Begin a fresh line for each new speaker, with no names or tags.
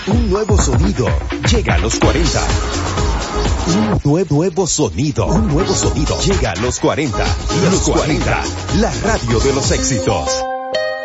Un nuevo sonido llega a los 40. Un nuevo sonido llega a los 40. Los 40, la radio de los éxitos.